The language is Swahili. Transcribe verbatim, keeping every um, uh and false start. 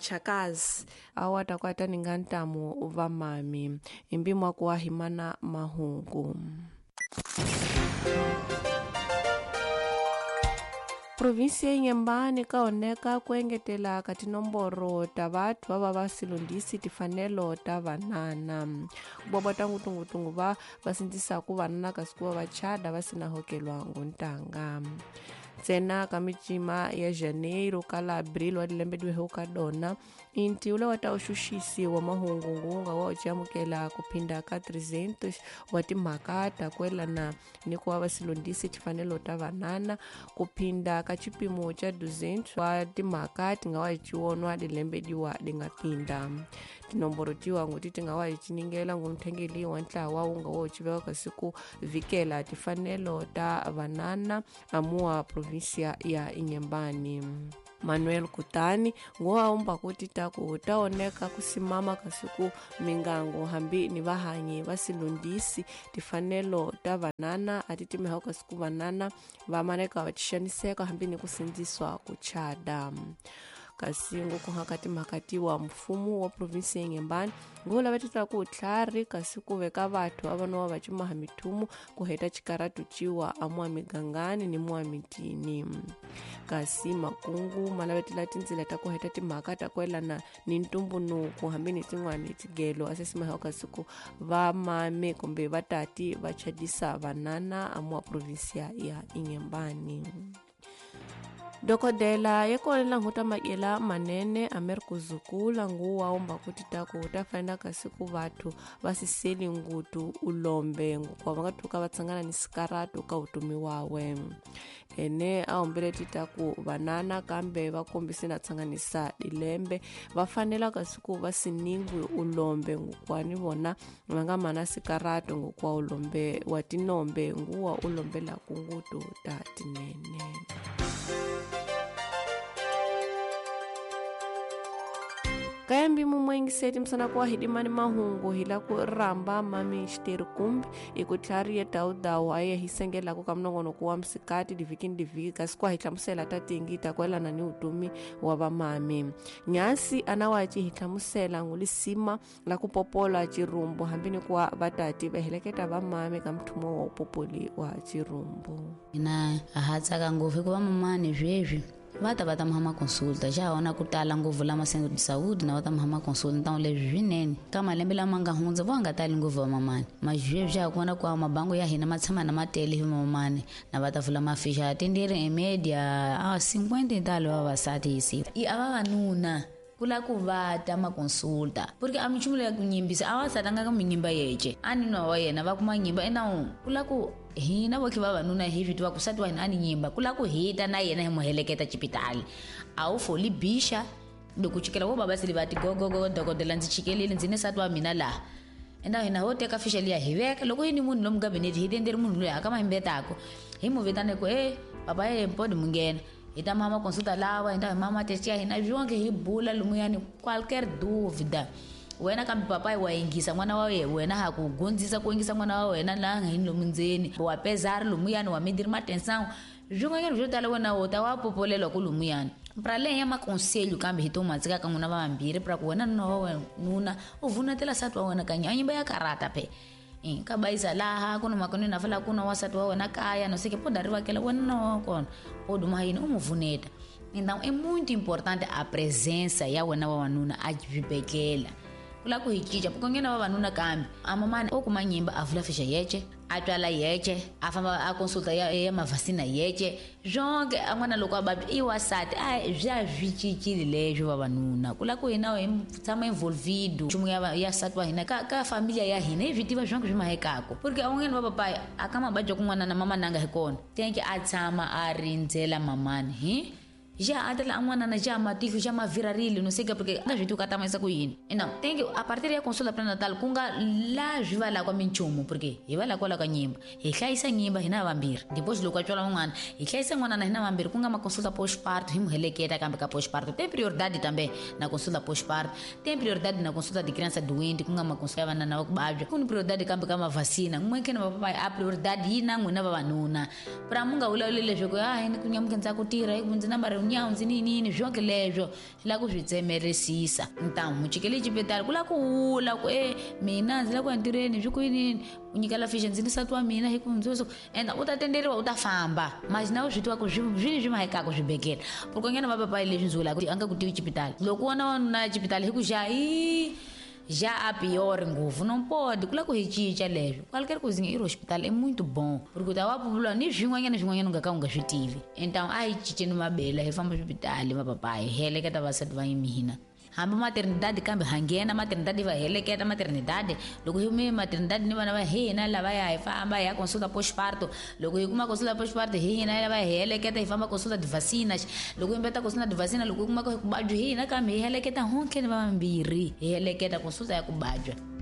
vachakazi awa takwata ningantamu va mami imbi mwakuwa himana mahungu. Provinsia Inhambane kaoneka kuengetela katinomboro ta vathu vava vasilundisi tifanelo ta vanana kubobwa tangutungutungu va vasindzisaku vanana kasikuva vachada vasinahokelwa nguntanga tsena kamijima ya janeiro kala abril wa dilembe diweho kadona inti ule wata ushushisi wa mahungungunga wa uchamukela kupinda ka trezentos wa timakata kwelana niku wa vasilundisi tifanelo ta vanana kupinda kachipimo cha duzentos wa timakati nga wa ichionwa dilembe diwa dingapinda tinomboro tiwa ngutiti nga wa ichiningela ngumthengeli wa ntlawa unga wa uchivewa kasiku vikela tifanelo ta vanana amua provinsia ya Inhambane. Manuel Kutani nguwa umba kuti taku utaoneka kusimama kasiku mingango hambi ni vahanyi vasilundisi tifanelo ta vanana atitimeha kasiku vanana vamaneka vachishaniseka hambi ni kusindziswa kuchada kasingu kuhakati makati wa mfumu wa provinsia ya Inhambane ngula vetita ku tlhari kasiku veka vathu avanowa vachimaha mitumu kuheta chikaratu chiwa amua migangani ni mua mitini kasi makungu malavetela tindzila ta kuheta timhaka ta kwelana ni ntumbunuku hambi ni tin'wani tigelo asesimaha kasiku va mame kumbe vatati vachadisa vanana amua provinsia ya Inhambane. Dokodela yekolela nguta makela manene Americo Zukula nguwa umba kuti taku utafanda kasiku vathu vasiseli ngutu ulombe ngukwa vangatuka vatsangana ni sikaratu ka utumi wawe ene aombele titaku vanana kambe vakombisi na tsanganisa dilembe vafanela kasiku vasiningwe ulombe ngukwa ni vona vanga mana sikaratu ngukwa ulombe watinombe nguwa ulombe la kungutu ta tinene. Kayambi mumwengiseti msana kuwa hidimani mahungu hila kuramba mami shteri kumbi ikutlari ya daudau aye hisengela kuka mnongono kuwa msikati diviki ndiviki kasikuwa hitlamusela tatingi itakwela nani utumi wa mami. Nyasi anawaji hitlamusela ngulisima la kupopola chirumbu hambini kuwa batati vahileketa va mami kamtumo wa upopoli wa chirumbu. Ina ahatsaka nguvi kuwa mamani vyevi vata vata mahama consulta já ona kutala nguvu lama centro de saúde na vata mahama consulta então levi vinene kama lembe la manga hunza vanga tali nguvu wa mamani mas vyevi já kuona kwa mabango ya hina matsama na matele hivi mamani na vata fula mafisha atendere em média ah cinquenta talo wa vasati isi i ava vanuna kula kuvata ma consulta porque a michumulo ya kunyimbisa awasatanga ka minyimba yeje ani no wa yena va kuma nyimba ena kula ku hina voki va vanuna hivi tu va kusati wa ani nyimba kula ku hita na yena himuheleketa chipitali awu foli bisha dokuchikela wo baba silivati gogo gogo dokodela nzichikelile ndzine sati wa mina la enda hina ho teka official ya hiveka loko yini munhu lo mugabineti hitenderi munhu lo akama imbetako himuvetane ko eh baba ye mpodi mungena ita mama consulta lawa enda mama testia hina jonke hibula lumuyani qualquer dúvida wena kambi papai waingisa mwana wawe wena hakugondzisa kuingisa mwana wawe wena la ngini lomunzeni wa pesar lumuyani wa medir matenção jonga ngeni jotala wena wota wa popolelo kulumuyani para lenha ma conselho kambi hitoma tsika kanguna vambiri para kuwena no wawe nuna uvuna tela satwa wena kanyanya ba ya karata pe in kabaisa laha kuno makoni nafala kuno wasatu wawe na kaya no sike podari vakela wena no kono poduma hina umuvuneta. Então é muito importante a presença ya wena wa wanuna ajibekela kula ku hichicha pokongena wa vanuna kambi amamani okumanyimba avula fisha yeche atwala yeche afamba a consulta ya, ya mavacina yeche jonke amwana loko ababi iwasati ai vya vichichili lejo wa vanuna kula ku hina tsama envolvido chumu ya ya satwa hina ka, ka família ya hina evitiva jonke vimahekako porque awongeni wa papai akama bajo kumwana na mama nanga hekona tenke atsama arindzela mamani hi já adela amwana na já matiko já mavirarili não sei que porque na vitu kata mais ku yini então tem que a partir da consulta pré-natal kunga la jiva la kwa minchumo porque iva la kwa la kanyimba ikhaisa nyimba hina vambiri depois lo kwachola mwana ikhaisa mwana na hina vambiri kunga ma consulta pós-parto himuheleketa kambe ka pós-parto tem prioridade também na consulta pós-parto tem prioridade na consulta de criança doente kunga ma consulta vana na kubabja kun prioridade kambe kama vacina mwenkene papai a prioridade ina nguna vanuna para munga ula ule lejoko ah hini kunyamkenza kutira ikunzi nambari nyawunzi ninini vyonke leswo la ku swi tsemeresisa então muchikele xipitali ku la ku hula ku e mina ndzi la ku entirheni byi kuyinini u nyikela fishe ndzi ni sati wa mina hi ku ndzuso enda u ta tenderiwa u ta famba mas nawe swi tiva ku zwini swi mahekaka swibekela purukonyana mapapayi leswi ndzi vulaka a nga ku tivi xipitali loko wona wanuna xipitali hi ku jahi já a pior nguvu não pode kula ku hi cinca leswo qualquer coisinha ir ao hospital é muito bom porque tava populando ni swin'wanyana swin'wanyana nga ka u nga swi tivi então a hi cinceni mabela hi famba hospital mapapayi heleketa vasati va yimina hambi maternidade kambe hangena maternidade va heleketa maternidade loko hi mi maternidade ni vana va hina lava ya hi famba ya consulta postparto loko hi kuma consulta postparto hina lava hi heleketa hi famba consulta de vacinas loko hi mbeta consulta de vacina loko hi kuma ku hi kubajwa hina kambe hi heleketa honke ni vambirhi hi heleketa consulta ya kubajwa